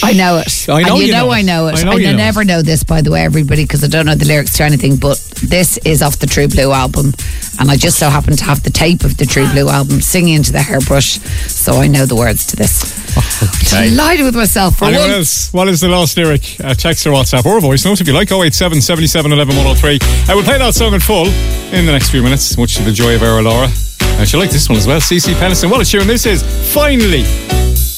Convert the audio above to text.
I know it. I know and you know I know it. I know and you I know never know this, by the way, everybody, because I don't know the lyrics to anything, but this is off the True Blue album. And I just so happen to have the tape of the True Blue album, Singing into the Hairbrush, so I know the words to this. Okay. Delighted with myself for Anyone once. else? What is the last lyric? Text or WhatsApp or voice note if you like. 087 77 11 103. I will play that song in full in the next few minutes, much to the joy of our Laura. I should like this one as well. CeCe Peniston. What a tune this is. Finally.